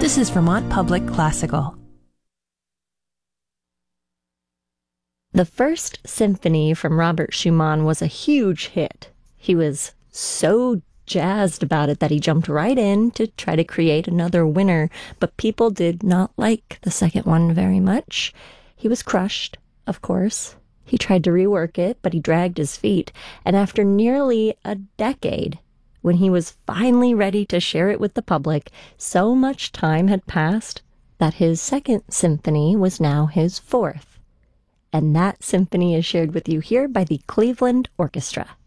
This is Vermont Public Classical. The first symphony from Robert Schumann was a huge hit. He was so jazzed about it that he jumped right in to try to create another winner, but people did not like the second one very much. He was crushed, of course. He tried to rework it, but he dragged his feet, and after nearly a decade, when he was finally ready to share it with the public, so much time had passed that his second symphony was now his fourth. And that symphony is shared with you here by the Cleveland Orchestra.